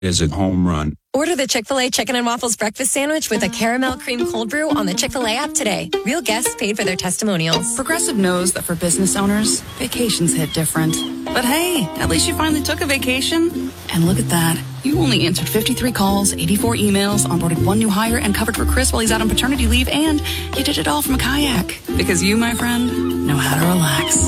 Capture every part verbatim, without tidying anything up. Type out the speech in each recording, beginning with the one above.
is a home run. Order the Chick-fil-A Chicken and Waffles Breakfast Sandwich with a caramel cream cold brew on the Chick-fil-A app today. Real guests paid for their testimonials. Progressive knows that for business owners, vacations hit different. But hey, at least you finally took a vacation. And look at that. You only answered fifty-three calls, eighty-four emails, onboarded one new hire, and covered for Chris while he's out on paternity leave, and you did it all from a kayak. Because you, my friend, know how to relax.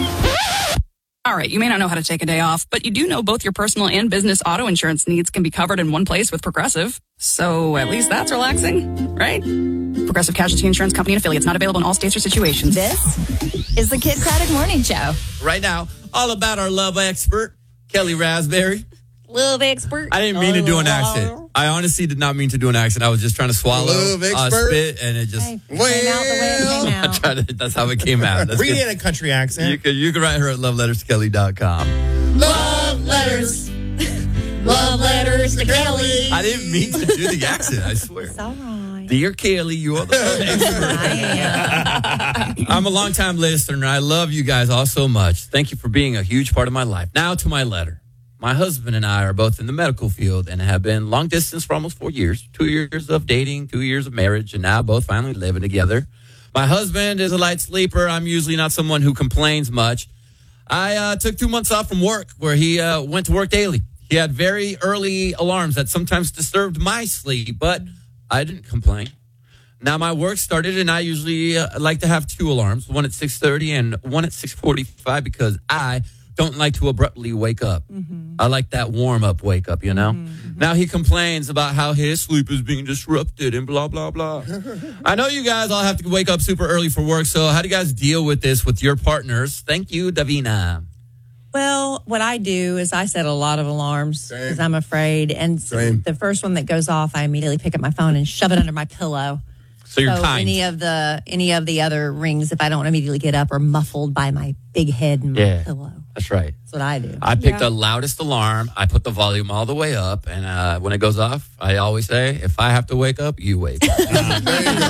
All right, you may not know how to take a day off, but you do know both your personal and business auto insurance needs can be covered in one place with Progressive. So at least that's relaxing, right? Progressive Casualty Insurance Company and affiliates, not available in all states or situations. This is the Kid Craddock Morning Show. Right now, all about our love expert, Kelly Raspberry. Love expert. I didn't mean to do an accent. I honestly did not mean to do an accent. I was just trying to swallow, uh, spit, and it just... Hey, well, out the way it came out. I tried to, that's how it came out. That's Read good. it in a country accent. You can, you can write her at love letters to kelly dot com. Love letters. Love letters to Kelly. I didn't mean to do the accent, I swear. It's all right. Dear Kelly, you are the love expert. I am. I'm a longtime listener, and I love you guys all so much. Thank you for being a huge part of my life. Now to my letter. My husband and I are both in the medical field and have been long distance for almost four years. Two years of dating, two years of marriage, and now both finally living together. My husband is a light sleeper. I'm usually not someone who complains much. I uh, took two months off from work where he uh, went to work daily. He had very early alarms that sometimes disturbed my sleep, but I didn't complain. Now my work started, and I usually uh, like to have two alarms, one at six thirty and one at six forty-five, because I don't like to abruptly wake up. Mm-hmm. I like that warm-up wake up, you know? Mm-hmm. Now he complains about how his sleep is being disrupted and blah, blah, blah. I know you guys all have to wake up super early for work, so how do you guys deal with this with your partners? Thank you, Davina. Well, what I do is I set a lot of alarms because I'm afraid. And Same. the first one that goes off, I immediately pick up my phone and shove it under my pillow. So you're so kind. any of the any of the other rings, if I don't immediately get up, are muffled by my big head and my Yeah. pillow. That's right. That's what I do. I picked Yeah. the loudest alarm. I put the volume all the way up. And uh, when it goes off, I always say, if I have to wake up, you wake up. Really? What?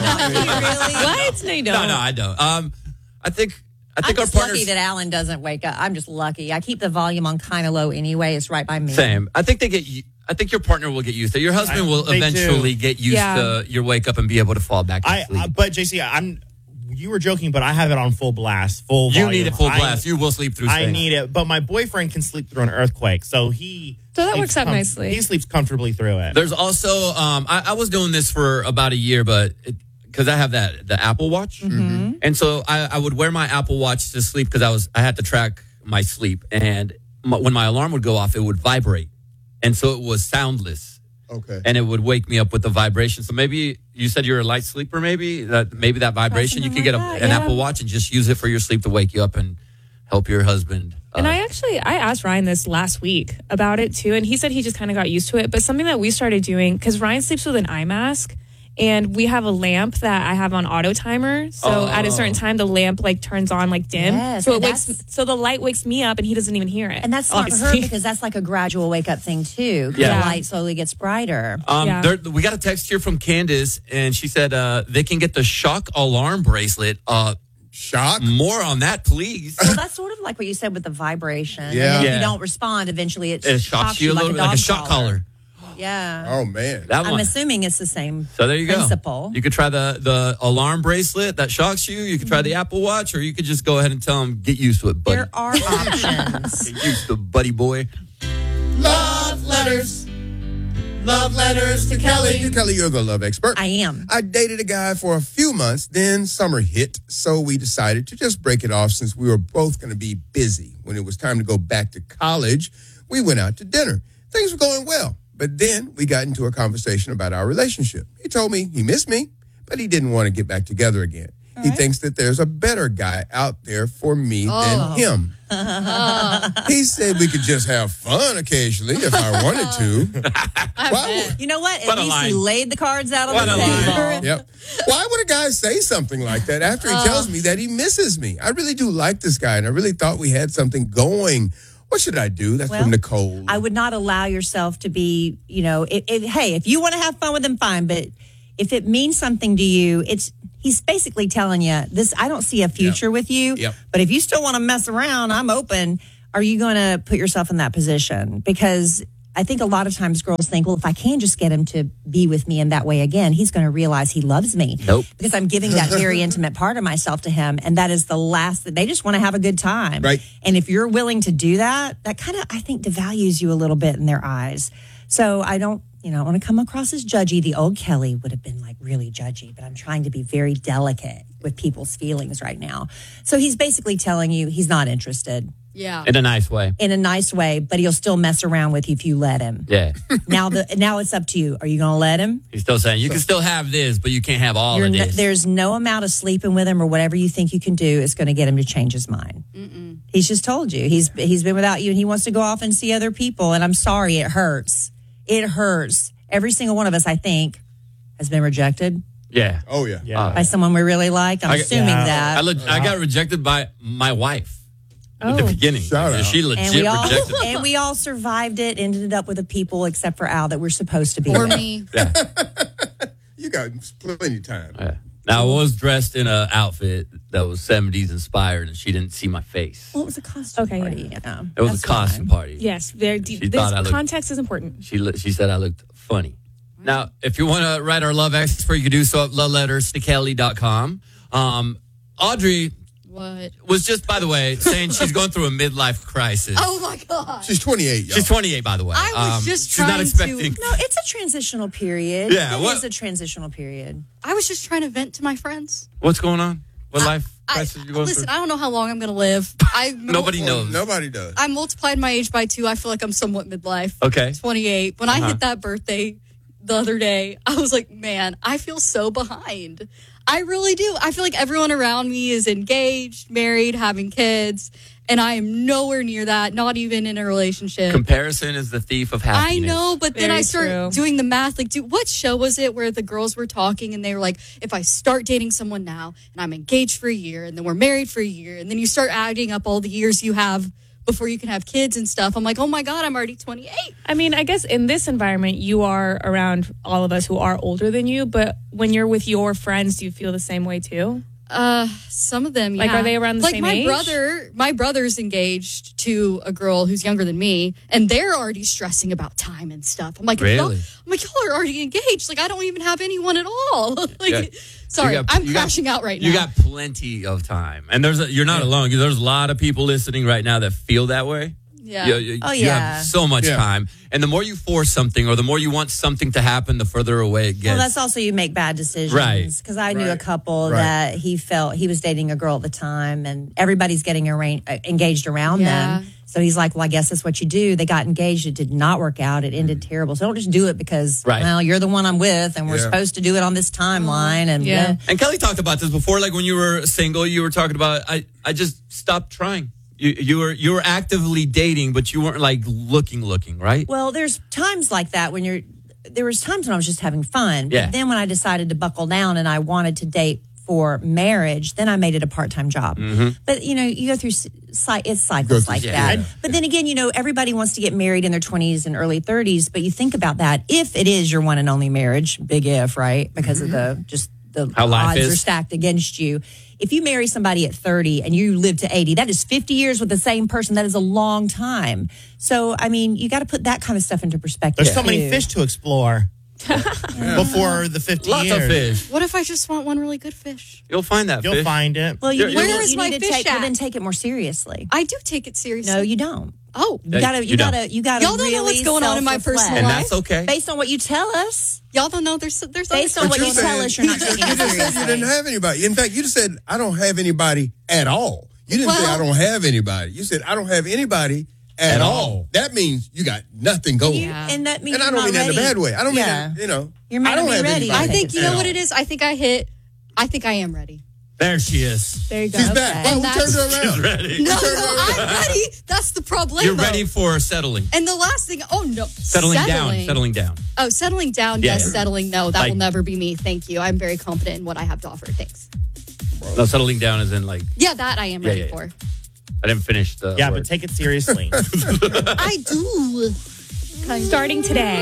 No, you don't. No, no, I don't. Um, I think I I'm think our just partners... lucky that Alan doesn't wake up. I'm just lucky. I keep the volume on kind of low anyway. It's right by me. Same. I think they get... I think your partner will get used to it. Your husband I- will they eventually do. get used Yeah. to your wake up and be able to fall back to I, sleep. uh, but J C, I'm. You were joking, but I have it on full blast, full. you volume. need it full I- blast. You will sleep through I things. need it, but my boyfriend can sleep through an earthquake, so he. So that sleeps works out com- nicely. He sleeps comfortably through it. There's also... Um, I, I was doing this for about a year, but... Because I have that the Apple Watch, Mm-hmm. and so I, I would wear my Apple Watch to sleep because I was I had to track my sleep, and my, when my alarm would go off, it would vibrate, and so it was soundless. Okay. And it would wake me up with the vibration. So maybe you said you're a light sleeper. Maybe that maybe that vibration you something could get a, like that, an yeah. Apple Watch and just use it for your sleep to wake you up and help your husband. And uh, I actually, I asked Ryan this last week about it too. And he said he just kind of got used to it. But something that we started doing, because Ryan sleeps with an eye mask. And we have a lamp that I have on auto timer. So Oh. at a certain time, the lamp like turns on like dim. Yes, so it and wakes. that's- So the light wakes me up, and he doesn't even hear it. And that's smart for her obviously. because that's like a gradual wake up thing too. 'Cause Yeah. the light slowly gets brighter. Um, Yeah. there- we got a text here from Candace, and she said uh, they can get the shock alarm bracelet. Uh, Shock? more on that, please. Well, that's sort of like what you said with the vibration. And Yeah. then if Yeah. you don't respond, eventually it, It shocks you a little bit, like a dog shock collar. Yeah. Oh, man. That I'm one. assuming it's the same So there you principle. go. You could try the, the alarm bracelet that shocks you. You could try the Apple Watch, or you could just go ahead and tell them, get used to it, buddy. There are options. Get used to it, buddy boy. Love letters. Love letters to Kelly. You, Kelly, you're the love expert. I am. I dated a guy for a few months, then summer hit, so we decided to just break it off since we were both going to be busy. When it was time to go back to college, we went out to dinner. Things were going well, but then we got into a conversation about our relationship. He told me he missed me, but he didn't want to get back together again. He thinks that there's a better guy out there for me than him. He said we could just have fun occasionally if I wanted to. Why would, You know what? At What a least he line. laid the cards out on What the a line. table. Yep. Why would a guy say something like that after he tells me that he misses me? I really do like this guy, and I really thought we had something going. What should I do? That's Well, from Nicole. I would not allow yourself to be, you know, it, it, hey, if you want to have fun with him, fine. But if it means something to you, it's he's basically telling you this. I don't see a future with you. Yep. But if you still want to mess around, I'm open. Are you going to put yourself in that position? Because I think a lot of times girls think, well, if I can just get him to be with me in that way again, he's going to realize he loves me. Nope. Because I'm giving that very intimate part of myself to him. And that is the last that they just want to have a good time. Right. And if you're willing to do that, that kind of, I think, devalues you a little bit in their eyes. So I don't, you know, I want to come across as judgy. The old Kelly would have been like really judgy, but I'm trying to be very delicate with people's feelings right now. So he's basically telling you he's not interested. Yeah. In a nice way. In a nice way, but he'll still mess around with you if you let him. Yeah. Now the now it's up to you. Are you going to let him? He's still saying you can still have this, but you can't have all You're of no, this. there's no amount of sleeping with him or whatever you think you can do is going to get him to change his mind. Mm-mm. He's just told you. He's he's been without you and he wants to go off and see other people. And I'm sorry, it hurts. It hurts. Every single one of us, I think, has been rejected yeah. Oh, yeah. Yeah. by someone we really liked. I'm I- assuming yeah. that. I, le- I got rejected by my wife at the Oh. beginning. Shout out. She legit and we all rejected me. and we all survived it. Ended up with the people, except for Al, that we're supposed to be. Or with. me. Yeah. You got plenty of time. Yeah. Now, I was dressed in an outfit that was seventies inspired, and she didn't see my face. Well, it was a costume Okay, party. yeah. Yeah. It was That's a costume fine. party. Yes, very deep. She This thought I looked- context is important. She li- she said I looked funny. Now, if you want to write our love expert, you can do so at love letters to kelly dot com. Um, Audrey What? was just, by the way, saying she's going through a midlife crisis. Oh my God. She's twenty-eight, y'all. She's twenty-eight, by the way. I was Um, just she's not trying to- expecting. No, it's a transitional period. Yeah, it what- is a transitional period. I was just trying to vent to my friends. What's going on? What life I, crisis you going listen, through? I don't know how long I'm going to live. I Nobody Well, knows. Nobody does. I multiplied my age by two. I feel like I'm somewhat midlife. Okay. twenty-eight. When I Uh-huh. hit that birthday the other day, I was like, man, I feel so behind. I really do. I feel like everyone around me is engaged, married, having kids, and I am nowhere near that, not even in a relationship. Comparison is the thief of happiness. I know, but then Very I start true. doing the math. Like, dude, what show was it where the girls were talking and they were like, if I start dating someone now and I'm engaged for a year and then we're married for a year and then you start adding up all the years you have before you can have kids and stuff. I'm like, oh my God, I'm already twenty-eight. I mean, I guess in this environment, you are around all of us who are older than you, but when you're with your friends, do you feel the same way too? Uh, some of them, Like, yeah. are they around the like same my age? brother, my brother's engaged to a girl who's younger than me, and they're already stressing about time and stuff. I'm like, Really? y'all, I'm like, y'all are already engaged. Like, I don't even have anyone at all. like, Yeah. sorry, You got- I'm you got- crashing out right now. You got plenty of time, and there's a, you're not alone. There's a lot of people listening right now that feel that way. yeah. You, you- Oh, you yeah. have so much Yeah. time, and the more you force something, or the more you want something to happen, the further away it gets. Well, that's also you make bad decisions. Right. Because I knew a Right. couple Right. that he felt he was dating a girl at the time, and everybody's getting arra- uh, engaged around Yeah. them. So he's like, "Well, I guess that's what you do." They got engaged. It did not work out. It ended terrible. So don't just do it because, Right. well, you're the one I'm with, and we're Yeah. supposed to do it on this timeline. And Yeah. And Kelly talked about this before, like when you were single, you were talking about, I, I just stopped trying. You, you were you were actively dating, but you weren't like looking, looking, right? Well, there's times like that when you're. There was times when I was just having fun. Yeah. But then when I decided to buckle down and I wanted to date for marriage, then I made it a part-time job. Mm-hmm. But you know, you go through cy- it's cycles through- like yeah, that. yeah. But then again, you know, everybody wants to get married in their twenties and early thirties. But you think about that, if it is your one and only marriage, big if, right? Because of the just the How life odds is. are stacked against you. If you marry somebody at thirty and you live to eighty, that is fifty years with the same person. That is a long time. So, I mean, you got to put that kind of stuff into perspective. There's so many too. fish to explore before the fifty Lots years. of fish. What if I just want one really good fish? You'll find that You'll fish. find it. Well, you, You're- you, Where you is my need to fish take, well, at? then take it more seriously. I do take it seriously. No, you don't. Oh, You gotta, you, you don't. gotta, you gotta. Y'all don't really know what's going on in my self-reflect. personal and life. that's okay. Based on what you tell us, y'all don't know there's there's other based on stuff what going you on. tell us, you're not you taking it just said you seriously. didn't have anybody. In fact, you just said, I don't have anybody at all. You didn't say, Well- I don't have anybody. You said, I don't have anybody at, At all. all. That means you got nothing going. Yeah. And that means And I you're don't not mean that in a ready. bad way. I don't mean Yeah. that, you know. You're not I don't gonna have be ready. anybody I think you at know what all. it is. I think I hit. I think I am ready. There she is. There you go. She's back. And Wow, we turned that's- her around. She's ready. No, no, I'm ready. That's the problem. You're ready for settling. And the last thing, oh no, Settling, down. Settling down. Oh, settling down. Yeah, yes, yeah. settling. No, that Like- will never be me. Thank you. I'm very confident in what I have to offer. Thanks. No, settling down is in like, Yeah, that I am Yeah, ready yeah, yeah. for. I didn't finish the Yeah, word. but take it seriously. I do. Starting today.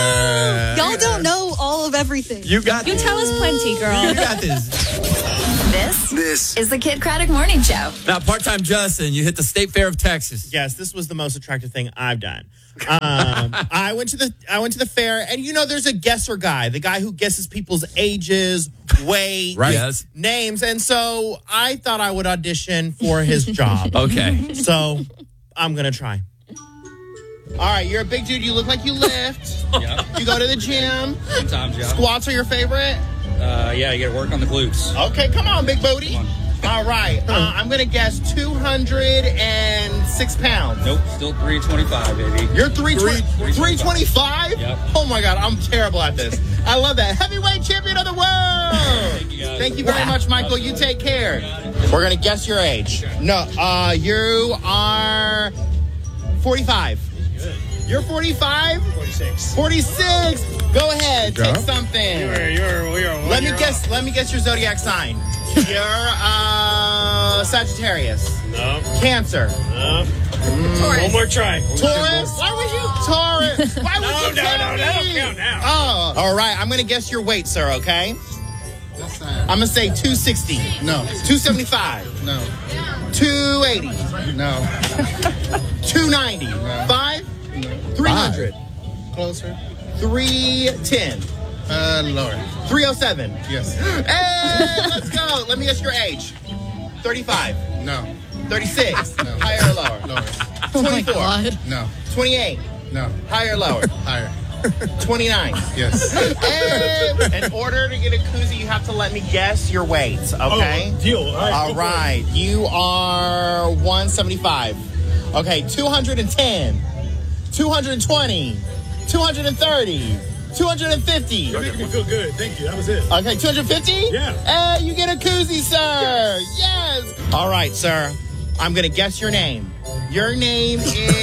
Y'all don't know all of everything. You got You this. tell us plenty, girl. You got this. This, this is the Kid Craddock Morning Show. Now, part-time Justin, you hit the State Fair of Texas. Yes, this was the most attractive thing I've done. Um, I went to the I went to the fair, and you know, there's a guesser guy, the guy who guesses people's ages, weight, Right. Yes. names, and so I thought I would audition for his job. Okay. So I'm gonna try. All right, you're a big dude. You look like you lift. Yeah. You go to the gym. Sometimes, yeah. Squats are your favorite. Uh, yeah, you got to work on the glutes. Okay, come on, big booty. All right, uh, I'm gonna guess two hundred six pounds. Nope, still three twenty-five, baby. You're three twenty-five? Yep. Oh my God, I'm terrible at this. I love that. Heavyweight champion of the world. Thank you, guys. Thank you very much, Michael. You take care. We're gonna guess your age. No, uh, you are forty-five. You're forty-five? forty-six. forty-six. Go ahead, Good take job. something. You're, you're, you're Let me guess. Let me guess your zodiac sign. You're uh, Sagittarius. No. Cancer. No. Taurus. One more try. Taurus. Why would you Taurus? Why would No, you no, tell no, me? that'll count now. Oh, all right. I'm gonna guess your weight, sir. Okay. I'm gonna say two sixty. No. two seventy-five. No. two eighty. No. two ninety. Five. three hundred. Closer. three ten. Uh, lower. three oh seven. Yes. Hey, let's go. Let me guess your age. thirty-five. No. thirty-six. No. Higher or lower? Lower. Oh my twenty-four. God. No. twenty-eight. No. Higher or lower? Higher. twenty-nine. Yes. And in order to get a koozie, you have to let me guess your weight, okay? Oh, deal. All right. All right. You are one seventy-five. Okay, two ten, two twenty, two thirty, two fifty. You're making me feel good. Thank you. That was it. Okay, two fifty? Yeah. Hey, you get a koozie, sir. Yes. All right, sir. I'm going to guess your name. Your name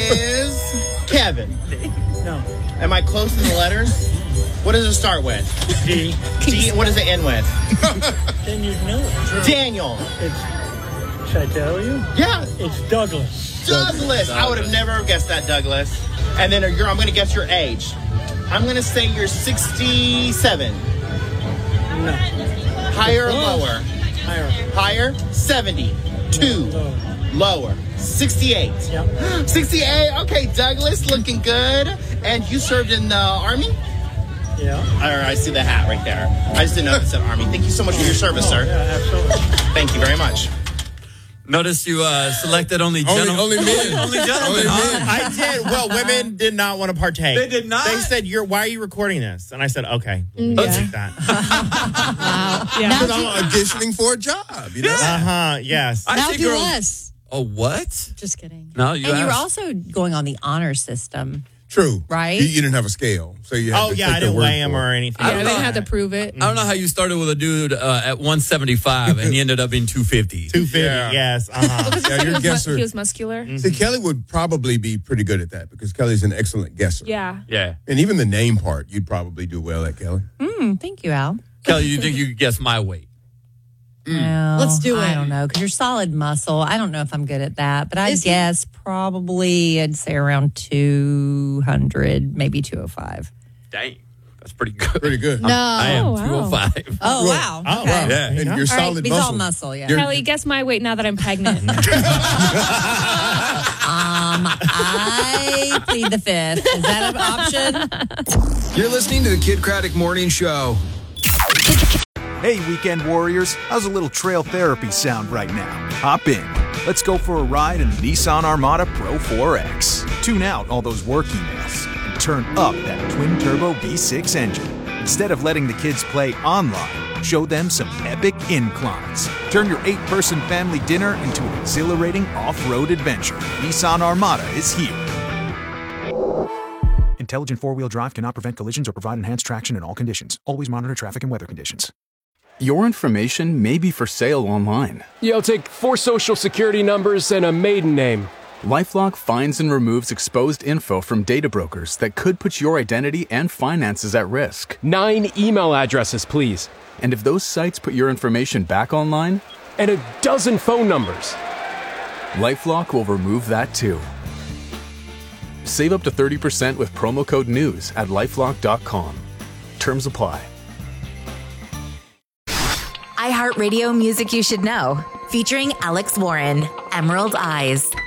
is Kevin. No. Am I close in the letters? What does it start with? D. D. What does it end with? Then you know it. Daniel. It's, should I tell you? Yeah. It's Douglas. Douglas. I would have never guessed that, Douglas. And then you're, I'm going to guess your age. I'm going to say you're sixty-seven. No. Higher or Close. lower? Higher. Higher? seventy-two. Lower. Lower. sixty-eight. Yep. sixty-eight. Okay, Douglas, looking good. And you served in the Army? Yeah. All right, I see the hat right there. I just didn't know it said Army. Thank you so much for your service, Oh, sir. yeah, absolutely. Thank you very much. Notice you uh, selected only Only, gentlemen. only men. Only gentlemen, Only huh? men. I did. Well, women did not want to partake. They did not? They said, "You're. Why are you recording this?" And I said, "Okay, Yeah. let's take that." Yeah. Because I'm auditioning for a job, you know? Uh huh. Yes. I Now see do girls- less. Oh, what? Just kidding. No, you And you were asked. also going on the honor system. True. Right? You, you didn't have a scale, so you had Oh to yeah, take I their didn't word weigh him for it. or anything. I Yeah, don't they know. didn't have to prove it. I don't know how you started with a dude uh, at one seventy-five and he ended up being two fifty. two fifty. Yeah. Yes. Uh huh. Because Yeah, he, your was, guesser- mu- he was muscular. See, Kelly would probably be pretty good at that because Kelly's an excellent guesser. Yeah. Yeah. And even the name part, you'd probably do well at, Kelly. Mm, thank you, Al. Kelly, you think you could guess my weight? Well, Let's do I it. don't know because you're solid muscle. I don't know if I'm good at that, but I Is he? guess probably I'd say around two hundred, maybe two oh five. Dang. That's pretty good. Pretty good. No. I am Oh, wow. two oh five. Oh, wow. Oh, Okay. wow. Yeah, and you're All right, solid he's all muscle. muscle, yeah. You're- Kelly, guess my weight now that I'm pregnant. Um, I plead the fifth. Is that an option? You're listening to the Kid Craddock Morning Show. Hey, weekend warriors, how's a little trail therapy sound right now? Hop in. Let's go for a ride in the Nissan Armada Pro four X. Tune out all those work emails and turn up that twin-turbo V six engine. Instead of letting the kids play online, show them some epic inclines. Turn your eight-person family dinner into an exhilarating off-road adventure. Nissan Armada is here. Intelligent four-wheel drive cannot prevent collisions or provide enhanced traction in all conditions. Always monitor traffic and weather conditions. Your information may be for sale online. Yeah, I'll take four social security numbers and a maiden name. LifeLock finds and removes exposed info from data brokers that could put your identity and finances at risk. Nine email addresses, please. And if those sites put your information back online? And a dozen phone numbers. LifeLock will remove that too. Save up to thirty percent with promo code NEWS at LifeLock dot com. Terms apply. I iHeartRadio Music You Should Know, featuring Alex Warren, Emerald Eyes.